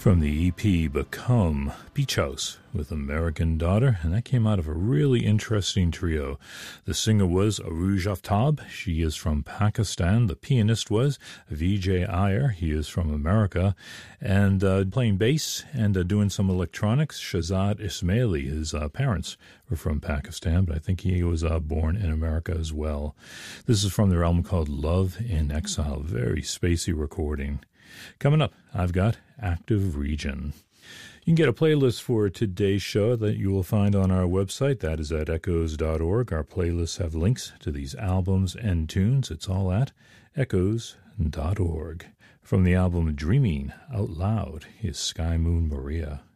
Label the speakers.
Speaker 1: From the EP Become, Beach House with American Daughter, and that came out of a really interesting trio. The singer was Arooj Aftab. She is from Pakistan. The pianist was Vijay Iyer. He is from America. And playing bass and doing some electronics, Shahzad Ismaili. His parents were from Pakistan, but I think he was born in America as well. This is from their album called Love in Exile. Very spacey recording. Coming up, I've got Active Region. You can get a playlist for today's show that you will find on our website. That is at echoes.org. Our playlists have links to these albums and tunes. It's all at echoes.org. From the album Dreaming Out Loud is Sky Moon Maria.